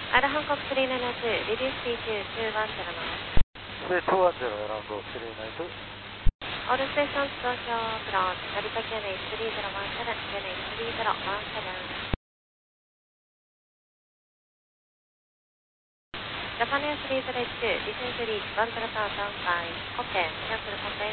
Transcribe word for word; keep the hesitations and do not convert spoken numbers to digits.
Out of Hancock three nine two, reduce P two two one zero nine. Say two one zero around three nine two. All stations Tokyo approach, Narita Q N H three zero one seven, Q N H three zero one seven. Japan Air three zero eight two, descend to reach one zero five, copy, cancel copy.